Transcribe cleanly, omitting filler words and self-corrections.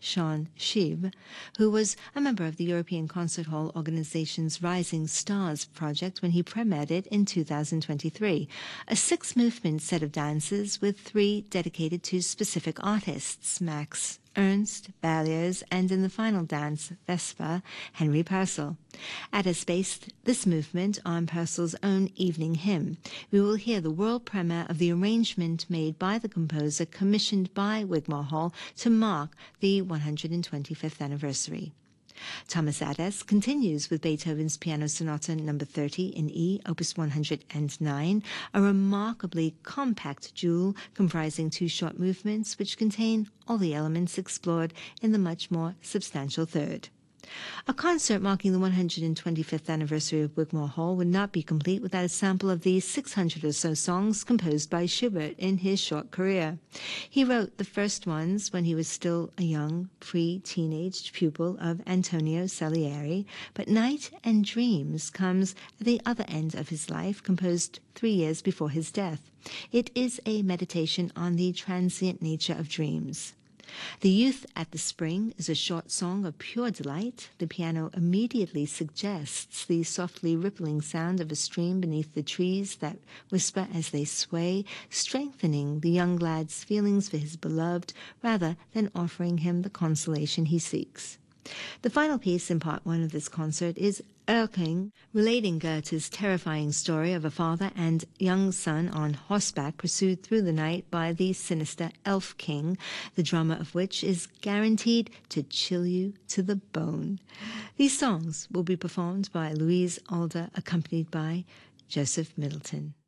Sean Sheeb, who was a member of the European Concert Hall organization's Rising Stars project when he premiered it in 2023, a 6-movement set of dances with 3 dedicated to specific artists: Max Ernst, Berlioz, and in the final dance, Vesper, Henry Purcell. Addis based this movement on Purcell's own evening hymn. We will hear the world premiere of the arrangement made by the composer commissioned by Wigmore Hall to mark the 125th anniversary. Thomas Adès continues with Beethoven's Piano Sonata No. 30 in E, Opus 109, a remarkably compact jewel comprising 2 short movements which contain all the elements explored in the much more substantial third. A concert marking the 125th anniversary of Wigmore Hall would not be complete without a sample of the 600 or so songs composed by Schubert in his short career. He wrote the first ones when he was still a young, pre-teenaged pupil of Antonio Salieri, but Night and Dreams comes at the other end of his life, composed 3 years before his death. It is a meditation on the transient nature of dreams. The Youth at the Spring is a short song of pure delight. The piano immediately suggests the softly rippling sound of a stream beneath the trees that whisper as they sway, strengthening the young lad's feelings for his beloved rather than offering him the consolation he seeks. The final piece in part 1 of this concert is Erlking, relating Goethe's terrifying story of a father and young son on horseback pursued through the night by the sinister Elf King, the drama of which is guaranteed to chill you to the bone. These songs will be performed by Louise Alder, accompanied by Joseph Middleton.